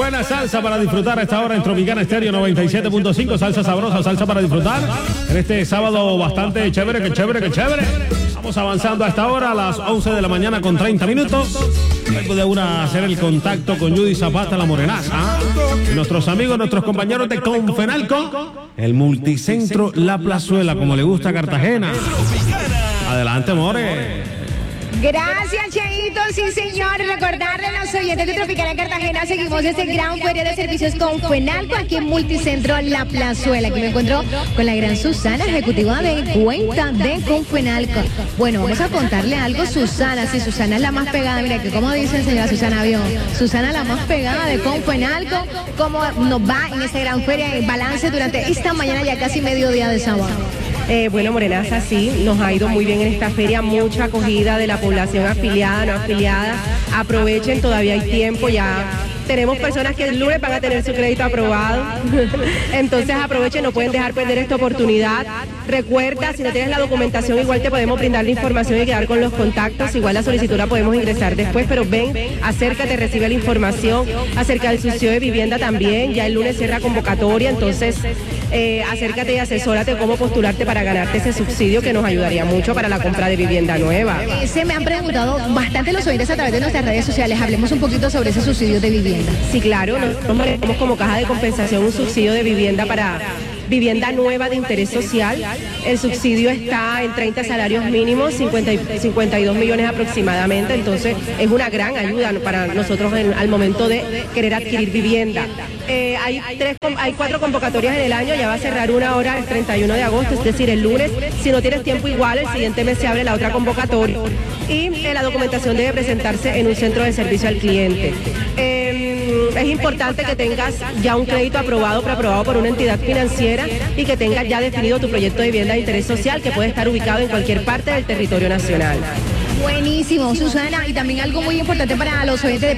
buena salsa para disfrutar a esta hora en Tropicana Estéreo 97.5. Salsa sabrosa, salsa para disfrutar en este sábado bastante chévere, que chévere, que chévere. Vamos avanzando a esta hora a las 11 de la mañana con 30 minutos. Luego de una hacer el contacto con Judy Zapata, la morenaza. Nuestros amigos, nuestros compañeros de Confenalco, el multicentro La Plazuela, como le gusta a Cartagena. Adelante, more. Gracias, Cheito. Sí, señor. Recordarle a los oyentes de Tropicana Cartagena, seguimos este gran feria de servicios Confenalco aquí en Multicentro La Plazuela. Aquí me encuentro con la gran Susana, ejecutiva de cuenta de Confenalco. Bueno, vamos a contarle algo, Susana. Sí, Susana es la más pegada. Mira, que como dice señora Susana Avión, Susana la más pegada de Confenalco. ¿Cómo nos va en esta gran feria de balance durante esta mañana, ya casi mediodía de sábado? Bueno, morenaza, sí, nos ha ido muy bien en esta feria, mucha acogida de la población afiliada, no afiliada. Aprovechen, todavía hay tiempo, ya tenemos personas que el lunes van a tener su crédito aprobado. Entonces aprovechen, no pueden dejar perder esta oportunidad. Recuerda, si no tienes la documentación, igual te podemos brindar la información y quedar con los contactos. Igual la solicitud la podemos ingresar después, pero ven, acércate, recibe la información acerca del subsidio de vivienda también. Ya el lunes cierra convocatoria, entonces acércate y asesórate cómo postularte para ganarte ese subsidio que nos ayudaría mucho para la compra de vivienda nueva. Se me han preguntado bastante los oyentes a través de nuestras redes sociales. Hablemos un poquito sobre ese subsidio de vivienda. Sí, claro, nos manejamos como caja de compensación un subsidio de vivienda para vivienda nueva de interés social. El subsidio está en 30 salarios mínimos, 52 millones aproximadamente, entonces es una gran ayuda para nosotros al momento de querer adquirir vivienda. Hay 4 convocatorias en el año, ya va a cerrar una hora el 31 de agosto, es decir, el lunes. Si no tienes tiempo igual, el siguiente mes se abre la otra convocatoria. Y la documentación debe presentarse en un centro de servicio al cliente. Es importante que tengas ya un crédito aprobado, preaprobado por una entidad financiera y que tengas ya definido tu proyecto de vivienda de interés social que puede estar ubicado en cualquier parte del territorio nacional. Buenísimo, Susana. Y también algo muy importante para los oyentes de